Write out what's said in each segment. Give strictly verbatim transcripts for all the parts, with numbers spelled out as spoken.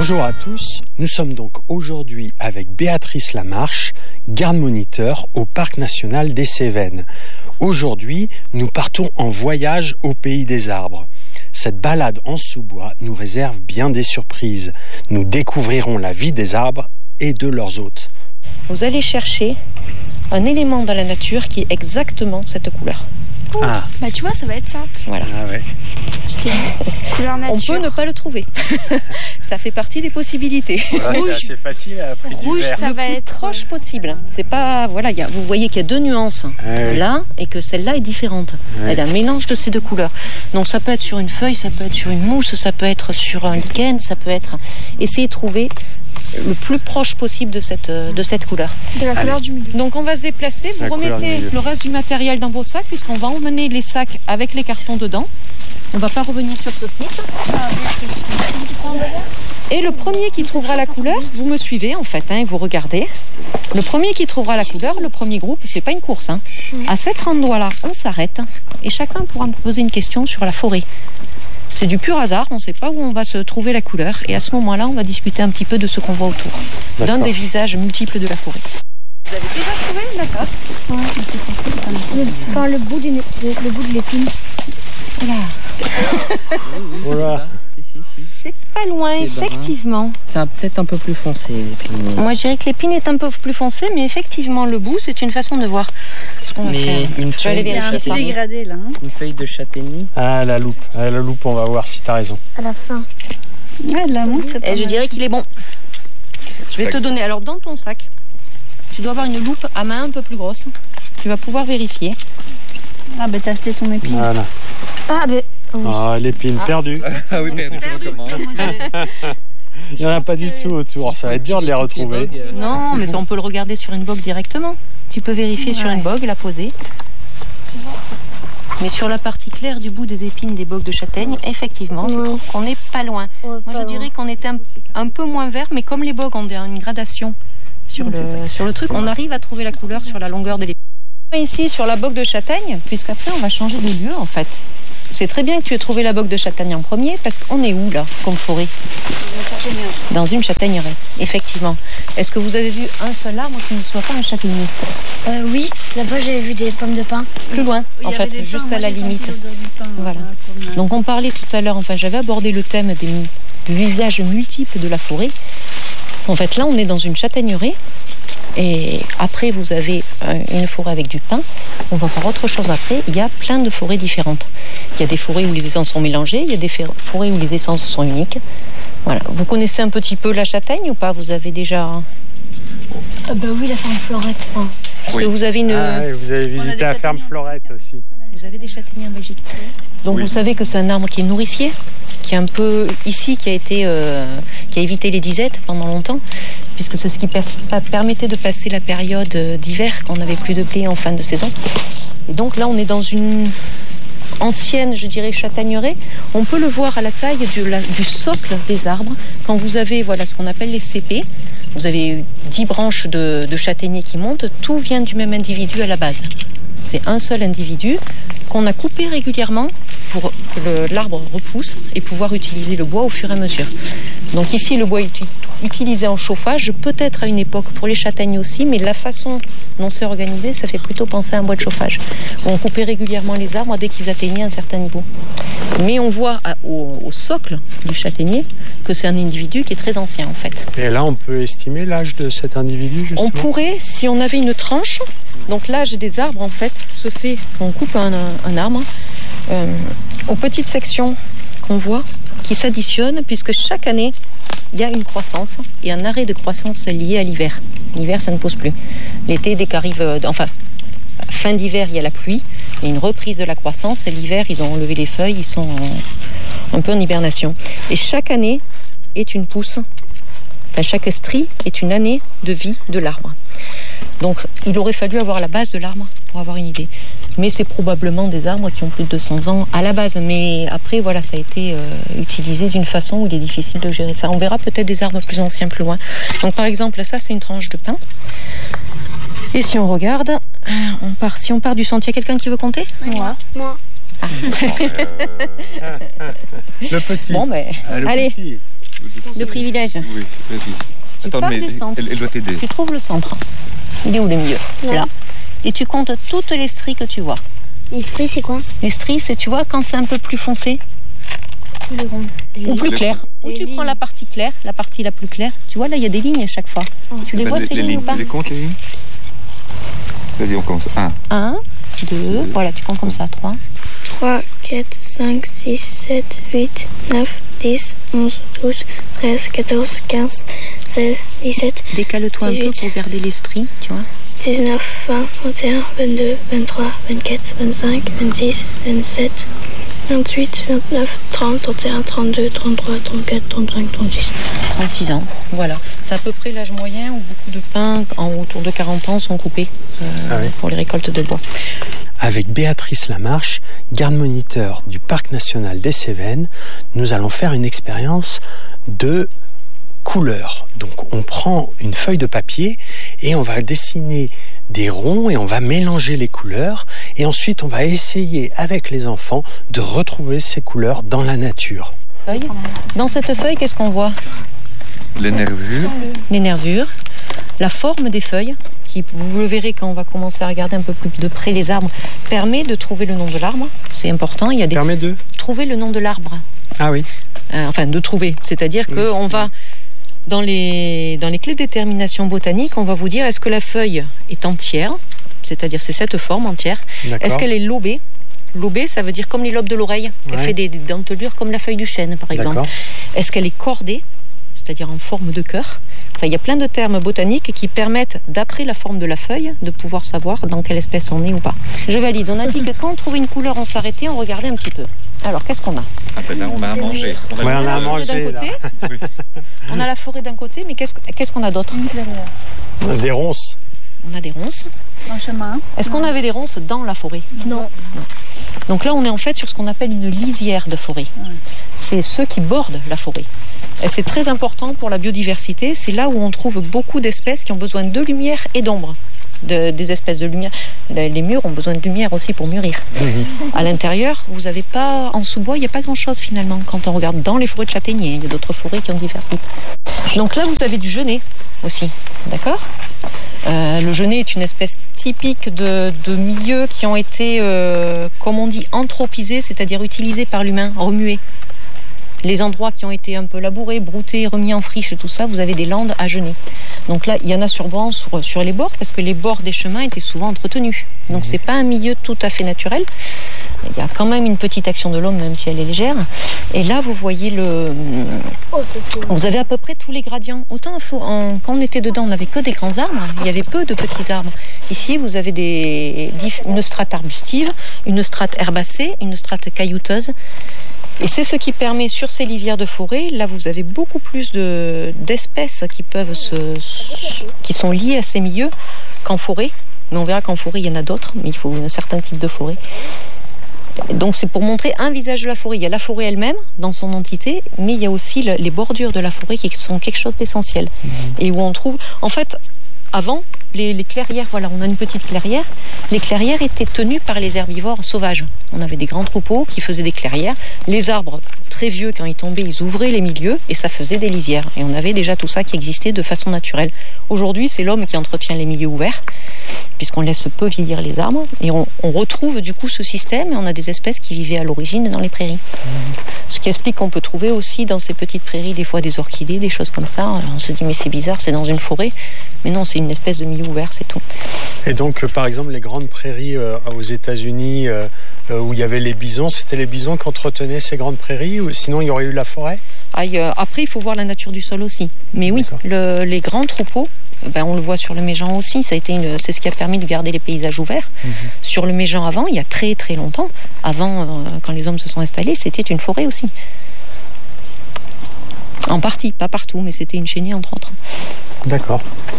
Bonjour à tous, nous sommes donc aujourd'hui avec Béatrice Lamarche, garde-moniteur au Parc national des Cévennes. Aujourd'hui, nous partons en voyage au pays des arbres. Cette balade en sous-bois nous réserve bien des surprises. Nous découvrirons la vie des arbres et de leurs hôtes. Vous allez chercher un élément dans la nature qui est exactement cette couleur. Ah. Bah tu vois, ça va être simple. Voilà. Ah ouais. Couleur nature. On peut ne pas le trouver. Ça fait partie des possibilités. Voilà, Rouge. c'est assez facile à prix du Rouge, vert. ça va être Proche possible. C'est pas voilà, y a, vous voyez qu'il y a deux nuances Ouais. là et que celle-là est différente. Ouais. Elle a un mélange de ces deux couleurs. Donc ça peut être sur une feuille, ça peut être sur une mousse, ça peut être sur un lichen, ça peut être. Essayez de trouver le plus proche possible de cette de cette couleur. de la couleur du milieu. Donc on va se déplacer, vous La couleur du remettez milieu. le reste du matériel dans vos sacs puisqu'on va emmener les sacs avec les cartons dedans. On va pas revenir sur ce site. Et le premier qui trouvera la couleur, vous me suivez en fait, hein, et vous regardez. Le premier qui trouvera la couleur, le premier groupe, c'est pas une course. Hein. À cet endroit-là, on s'arrête et chacun pourra me poser une question sur la forêt. C'est du pur hasard, on ne sait pas où on va se trouver la couleur. Et à ce moment-là, on va discuter un petit peu de ce qu'on voit autour, d'un D'accord. des visages multiples de la forêt. Vous avez déjà trouvé la cote? Le, enfin, le bout, d'une- le, le bout de l'épine. Voilà. Voilà. Si, si, si. C'est pas loin, C'est brun. effectivement. C'est un- peut-être un peu plus foncé, l'épine. Moi, je dirais que l'épine est un peu plus foncée, mais effectivement, le bout, c'est une façon de voir ce qu'on va Mais faire. une Je vais aller feuille, de vérifier ça. châtaignier, dégradé là. Hein. une feuille de châtaignier. Ah, la loupe. Ah, la loupe, on va voir si t'as raison. À la fin. Ouais, de la mousse, c'est pas Et je mal. dirais qu'il est bon. Je vais te donner, alors dans ton sac, tu dois avoir une loupe à main un peu plus grosse. Tu vas pouvoir vérifier. Ah, bah t'as acheté ton épine. Voilà. Ah, ben. oui. Ah, l'épine perdue. Ah oui, perdu, comment Il n'y en a pas du tout autour. Ça va être dur de les retrouver. Non, mais ça, on peut le regarder sur une bogue directement. Tu peux vérifier sur Ouais. une bogue, la poser. Mais sur la partie claire du bout des épines des bogues de châtaigne, effectivement, je Ouais. trouve qu'on n'est pas loin. Ouais, Moi, pas je dirais qu'on était un, un peu moins vert, mais comme les bogues ont une gradation sur le, sur le truc, on arrive à trouver la couleur sur la longueur de l'épine. Ici, sur la bogue de châtaigne, puisqu'après, on va changer de lieu, en fait. C'est très bien que tu aies trouvé la bogue de châtaigne en premier, parce qu'on est où, là, comme forêt? Dans une châtaigneraie, effectivement. Est-ce que vous avez vu un seul arbre qui ne soit pas un châtaignier? Euh, oui, là-bas, j'avais vu des pommes de pin. Plus loin, en fait, juste à la limite. Voilà. Donc on parlait tout à l'heure, enfin j'avais abordé le thème des, du visage multiple de la forêt. En fait là on est dans une châtaigneraie et après vous avez euh, une forêt avec du pin. On va voir autre chose après, il y a plein de forêts différentes. Il y a des forêts où les essences sont mélangées, il y a des forêts où les essences sont uniques. Voilà. Vous connaissez un petit peu la châtaigne ou pas? Vous avez déjà... Ah, bah oui, la ferme Florette. Hein. Parce que vous avez une... Ah, et vous avez visité la ferme Florette aussi. Vous avez des châtaigniers en Belgique. Donc Oui. vous savez que c'est un arbre qui est nourricier, qui est un peu ici, qui a été, euh, qui a évité les disettes pendant longtemps, puisque c'est ce qui per- permettait de passer la période d'hiver quand on n'avait plus de blé en fin de saison. Et donc là, on est dans une ancienne, je dirais, châtaigneraie. On peut le voir à la taille du, la- du socle des arbres. Quand vous avez voilà ce qu'on appelle les C P, vous avez dix branches de, de châtaigniers qui montent. Tout vient du même individu à la base. C'est un seul individu qu'on a coupé régulièrement pour que le- l'arbre repousse et pouvoir utiliser le bois au fur et à mesure. Donc ici, le bois est uti- utilisé en chauffage, peut-être à une époque pour les châtaignes aussi, mais la façon dont c'est organisé, ça fait plutôt penser à un bois de chauffage. On coupait régulièrement les arbres dès qu'ils atteignaient un certain niveau. Mais on voit à- au, au socle du châtaignier que c'est un individu qui est très ancien en fait. Et là, on peut estimer l'âge de cet individu, justement. On pourrait, si on avait une tranche, donc l'âge des arbres en fait se fait, on coupe un, un- un arbre euh, aux petites sections qu'on voit qui s'additionnent puisque chaque année il y a une croissance et un arrêt de croissance lié à l'hiver. L'hiver ça ne pousse plus. L'été dès qu'arrive, euh, enfin fin d'hiver il y a la pluie, il y a une reprise de la croissance et l'hiver ils ont enlevé les feuilles, ils sont en- un peu en hibernation. Et chaque année est une pousse. Enfin, chaque strie est une année de vie de l'arbre. Donc il aurait fallu avoir la base de l'arbre pour avoir une idée. Mais c'est probablement des arbres qui ont plus de deux cents ans à la base. Mais après, voilà, ça a été euh, utilisé d'une façon où il est difficile de gérer ça. On verra peut-être des arbres plus anciens plus loin. Donc par exemple, ça c'est une tranche de pin. Et si on regarde, euh, on part, si on part du sentier, quelqu'un qui veut compter? Moi. Moi. Le petit. Bon ben, Ah, le allez. petit. Le privilège. Oui, vas-y. Tu Attends, pars mais du centre. Elle, elle doit t'aider. Tu trouves le centre. Il est où le milieu? Là. Là. Et tu comptes toutes les stries que tu vois. Les stries, c'est quoi? Les stries, c'est, tu vois, quand c'est un peu plus foncé Les ronds. ou plus Les- clair. Ou les tu lignes. prends la partie claire, la partie la plus claire. Tu vois, là, il y a des lignes à chaque fois. Tu les Ben, vois, ces lignes, ou pas? Tu les comptes, les lignes? Vas-y, on commence. Un. Un, deux, voilà, tu comptes comme ça. Trois. trois, quatre, cinq, six, sept, huit, neuf, dix, onze, douze, treize, quatorze, quinze, seize, dix-sept, Décale-toi un peu dix-huit. pour garder les stries, tu vois. dix-neuf, vingt, vingt et un, vingt-deux, vingt-trois, vingt-quatre, vingt-cinq, vingt-six, vingt-sept, vingt-huit, vingt-neuf, trente, trente et un, trente-deux, trente-trois, trente-quatre, trente-cinq, trente-six. trente-six ans, voilà. C'est à peu près l'âge moyen où beaucoup de pins en autour de quarante ans sont coupés euh, Ah oui. pour les récoltes de bois. Avec Béatrice Lamarche, garde moniteur du Parc national des Cévennes, nous allons faire une expérience de couleurs. Donc on prend une feuille de papier et on va dessiner des ronds et on va mélanger les couleurs et ensuite on va essayer avec les enfants de retrouver ces couleurs dans la nature. Feuille. Dans cette feuille, qu'est-ce qu'on voit? Les nervures. Les nervures, la forme des feuilles, qui, vous le verrez quand on va commencer à regarder un peu plus de près les arbres, permet de trouver le nom de l'arbre. C'est important. Il y a des... Permet de... Trouver le nom de l'arbre. Ah oui. Euh, enfin, de trouver. C'est-à-dire Oui. qu'on va, dans les, dans les clés de détermination botanique, on va vous dire est-ce que la feuille est entière, c'est-à-dire c'est cette forme entière. D'accord. Est-ce qu'elle est lobée? Lobée, ça veut dire comme les lobes de l'oreille. Elle Ouais. fait des, des dentelures comme la feuille du chêne, par exemple. D'accord. Est-ce qu'elle est cordée, c'est-à-dire en forme de cœur? Enfin, il y a plein de termes botaniques qui permettent, d'après la forme de la feuille, de pouvoir savoir dans quelle espèce on est ou pas. Je valide. On a dit que quand on trouvait une couleur, on s'arrêtait, on regardait un petit peu. Alors, qu'est-ce qu'on a? Ah ben là, on a à manger. On va Ouais, le on a à manger. manger. D'un côté, Oui. on a la forêt d'un côté, mais qu'est-ce qu'est-ce qu'on a d'autre? Des ronces. On a des ronces. Un chemin. Est-ce qu'on avait des ronces dans la forêt? Non. Donc là, on est en fait sur ce qu'on appelle une lisière de forêt. C'est ceux qui bordent la forêt. Et c'est très important pour la biodiversité. C'est là où on trouve beaucoup d'espèces qui ont besoin de lumière et d'ombre. De, des espèces de lumière. Les les murs ont besoin de lumière aussi pour mûrir. À l'intérieur, vous n'avez pas, en sous-bois, il n'y a pas grand-chose finalement. Quand on regarde dans les forêts de châtaigniers, il y a d'autres forêts qui ont divers types. Donc là, vous avez du genêt aussi, d'accord? Euh, le genêt est une espèce typique de, de milieux qui ont été, euh, comme on dit, anthropisés, c'est-à-dire utilisés par l'humain, remués. Les endroits qui ont été un peu labourés, broutés, remis en friche, tout ça, vous avez des landes à genêt. Donc là, il y en a sur banc, sur, sur les bords, parce que les bords des chemins étaient souvent entretenus. Donc c'est pas un milieu tout à fait naturel. Il y a quand même une petite action de l'homme, même si elle est légère. Et là, vous voyez le... Oh, c'est sûr. Vous avez à peu près tous les gradients. Autant faut, en, quand on était dedans, on n'avait que des grands arbres. Il y avait peu de petits arbres. Ici, vous avez des, une strate arbustive, une strate herbacée, une strate caillouteuse. Et c'est ce qui permet, sur ces lisières de forêt, là vous avez beaucoup plus de, d'espèces qui peuvent se, qui sont liées à ces milieux qu'en forêt. Mais on verra qu'en forêt il y en a d'autres, mais il faut un certain type de forêt. Donc c'est pour montrer un visage de la forêt. Il y a la forêt elle-même dans son entité, mais il y a aussi le, les bordures de la forêt qui sont quelque chose d'essentiel. Mmh. Et où on trouve, en fait, avant, les, les clairières, voilà, on a une petite clairière. Les clairières étaient tenues par les herbivores sauvages. On avait des grands troupeaux qui faisaient des clairières. Les arbres, très vieux, quand ils tombaient, ils ouvraient les milieux et ça faisait des lisières. Et on avait déjà tout ça qui existait de façon naturelle. Aujourd'hui, c'est l'homme qui entretient les milieux ouverts, puisqu'on laisse peu vieillir les arbres. Et on, on retrouve du coup ce système et on a des espèces qui vivaient à l'origine dans les prairies. Mmh. Ce qui explique qu'on peut trouver aussi dans ces petites prairies des fois des orchidées, des choses comme ça. Alors on se dit mais c'est bizarre, c'est dans une forêt. Mais non, c'est une espèce de milieu ouvert, c'est tout. Et donc, euh, par exemple, les grandes prairies euh, aux États-Unis euh, euh, où il y avait les bisons, c'était les bisons qui entretenaient ces grandes prairies ou sinon il y aurait eu la forêt? Ah, euh, après, il faut voir la nature du sol aussi. Mais oui, le, les grands troupeaux, ben, on le voit sur le Méjean aussi. Ça a été une, c'est ce qui a permis de garder les paysages ouverts. Mm-hmm. Sur le Méjean avant, il y a très très longtemps, avant, euh, quand les hommes se sont installés, c'était une forêt aussi. En partie, pas partout, mais c'était une chênaie entre autres. D'accord.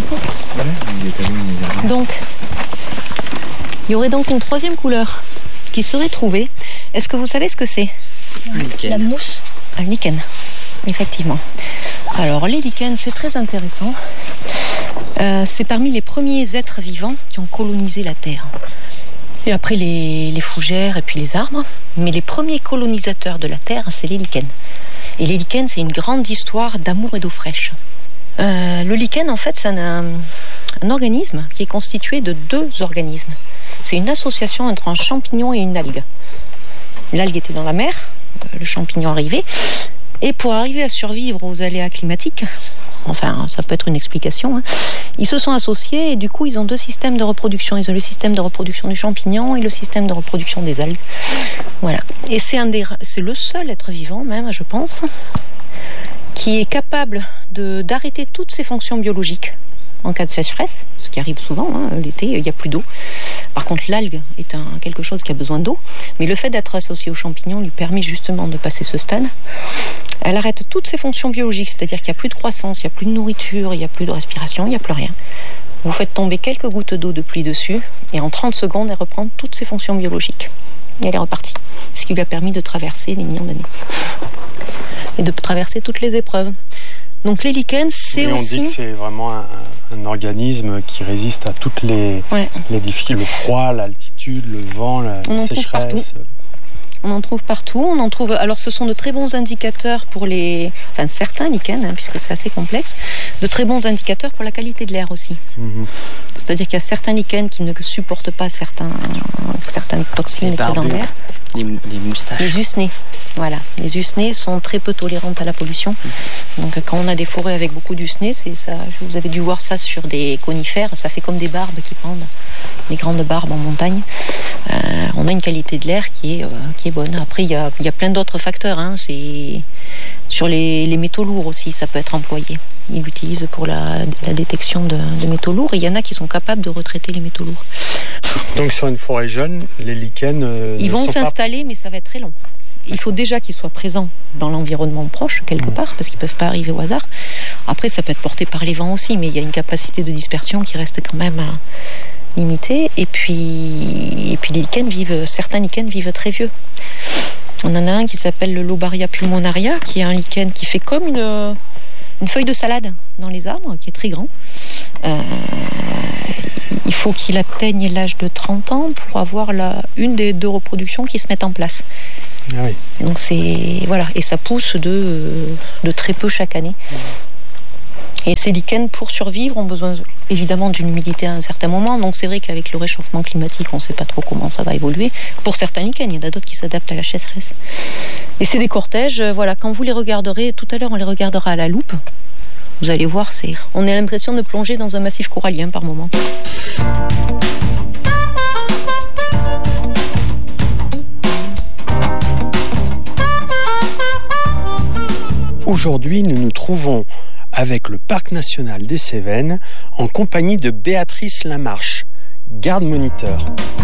Donc, il y aurait donc une troisième couleur qui serait trouvée. Est-ce que vous savez ce que c'est? Un lichen. La mousse. Un lichen, effectivement. Alors, les lichens, c'est très intéressant. Euh, c'est parmi les premiers êtres vivants qui ont colonisé la Terre. Et après les, les fougères et puis les arbres. Mais les premiers colonisateurs de la Terre, c'est les lichens. Et les lichens, c'est une grande histoire d'amour et d'eau fraîche. Euh, le lichen, en fait, c'est un, un organisme qui est constitué de deux organismes. C'est une association entre un champignon et une algue. L'algue était dans la mer, le champignon arrivait. Et pour arriver à survivre aux aléas climatiques, enfin, ça peut être une explication, hein, ils se sont associés et du coup, ils ont deux systèmes de reproduction. Ils ont le système de reproduction du champignon et le système de reproduction des algues. Voilà. Et c'est, un des, c'est le seul être vivant, même, je pense, qui est capable de, d'arrêter toutes ses fonctions biologiques en cas de sécheresse, ce qui arrive souvent, hein, l'été, il n'y a plus d'eau. Par contre, l'algue est un, quelque chose qui a besoin d'eau, mais le fait d'être associé au champignon lui permet justement de passer ce stade. Elle arrête toutes ses fonctions biologiques, c'est-à-dire qu'il n'y a plus de croissance, il n'y a plus de nourriture, il n'y a plus de respiration, il n'y a plus rien. Vous faites tomber quelques gouttes d'eau de pluie dessus, et en trente secondes, elle reprend toutes ses fonctions biologiques. Et elle est repartie, ce qui lui a permis de traverser des millions d'années. Et de traverser toutes les épreuves. Donc les lichens, c'est oui, on aussi... dit que c'est vraiment un, un organisme qui résiste à toutes les, ouais. les difficultés, le froid, l'altitude, le vent, la, on la en sécheresse. Trouve partout. On en trouve partout. On en trouve. Alors, ce sont de très bons indicateurs pour les, enfin certains lichens, hein, puisque c'est assez complexe, de très bons indicateurs pour la qualité de l'air aussi. Mm-hmm. C'est-à-dire qu'il y a certains lichens qui ne supportent pas certains, certaines toxines qui sont dans l'air. Les, les moustaches. Les usnés. Voilà. Les usnés sont très peu tolérantes à la pollution. Donc, quand on a des forêts avec beaucoup d'usnés, c'est ça. Vous avez dû voir ça sur des conifères. Ça fait comme des barbes qui pendent, des grandes barbes en montagne. Euh, on a une qualité de l'air qui est, euh, qui est bonne. Après, il y a, y a plein d'autres facteurs. Hein. C'est... Sur les, les métaux lourds aussi, ça peut être employé. Ils l'utilisent pour la, la détection de, de métaux lourds. Et il y en a qui sont capables de retraiter les métaux lourds. Donc sur une forêt jeune, les lichens euh, Ils ne vont sont s'installer, pas... mais ça va être très long. Il faut déjà qu'ils soient présents dans l'environnement proche, quelque mmh. part, parce qu'ils ne peuvent pas arriver au hasard. Après, ça peut être porté par les vents aussi, mais il y a une capacité de dispersion qui reste quand même euh, limitée. Et puis, et puis les lichens vivent, certains lichens vivent très vieux. On en a un qui s'appelle le Lobaria pulmonaria, qui est un lichen qui fait comme une, une feuille de salade dans les arbres, qui est très grand. Euh, il faut qu'il atteigne l'âge de trente ans pour avoir la, une des deux reproductions qui se mettent en place. Ah oui. Donc c'est, voilà, et ça pousse de, de très peu chaque année. Et ces lichens, pour survivre, ont besoin évidemment d'une humidité à un certain moment. Donc c'est vrai qu'avec le réchauffement climatique, on ne sait pas trop comment ça va évoluer. Pour certains lichens, il y en a d'autres qui s'adaptent à la sécheresse. Et c'est des cortèges, voilà, quand vous les regarderez, tout à l'heure on les regardera à la loupe, vous allez voir, c'est, on a l'impression de plonger dans un massif corallien par moment. Aujourd'hui, nous nous trouvons avec le Parc national des Cévennes en compagnie de Béatrice Lamarche, garde moniteur.